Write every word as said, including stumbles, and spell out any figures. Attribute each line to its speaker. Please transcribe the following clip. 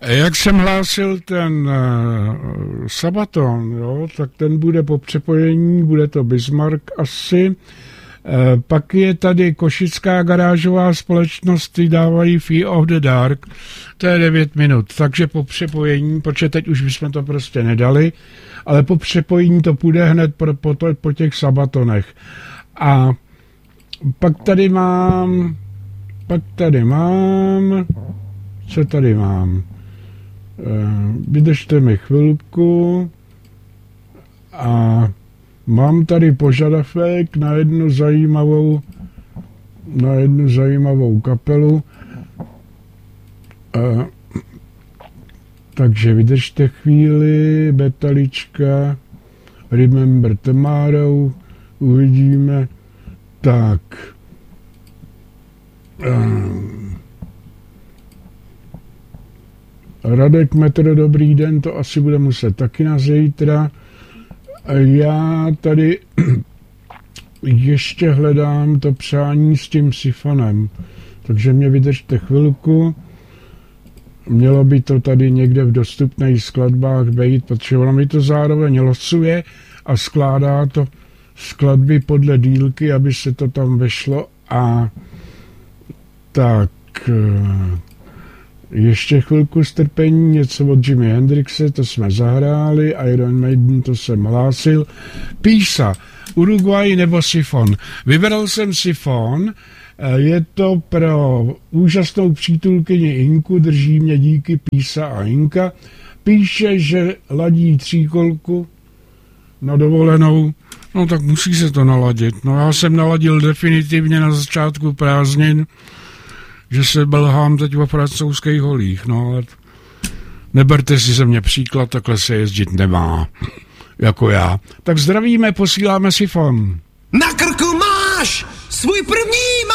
Speaker 1: Jak jsem hlásil ten uh, Sabaton, jo, tak ten bude po přepojení, bude to Bismarck asi. Uh, pak je tady Košická garážová společnost, ty dávají Fear of the Dark, to je devět minut, takže po přepojení, protože teď už bychom to prostě nedali, ale po přepojení to půjde hned po, po, to, po těch Sabatonech. A pak tady mám, pak tady mám, co tady mám? Vydržte mi chvilku a mám tady požadavek na jednu zajímavou na jednu zajímavou kapelu. A, takže vydržte chvíli, Betalička, Remember Tomorrow, uvidíme. Tak. Um, Radek Metro, dobrý den, to asi bude muset taky na zítra. Já tady ještě hledám to přání s tím sifonem, takže mě vydržte chvilku. Mělo by to tady někde v dostupných skladbách být, protože ono mi to zároveň losuje a skládá to skladby podle dílky, aby se to tam vešlo. A tak... Ještě chvilku strpení, něco od Jimi Hendrixe, to jsme zahráli, Iron Maiden, to jsem hlásil. Písa, Uruguay nebo sifon. Vybral jsem sifon, je to pro úžasnou přítulkyni Inku, drží mě díky Písa a Inka. Píše, že ladí tříkolku na dovolenou, no tak musí se to naladit. No já jsem naladil definitivně na začátku prázdnin, že se belhám teď o francouzských holích, no ale neberte si ze mě příklad, takhle se jezdit nemá, jako já. Tak zdravíme, posíláme sifon.
Speaker 2: Na krku máš svůj první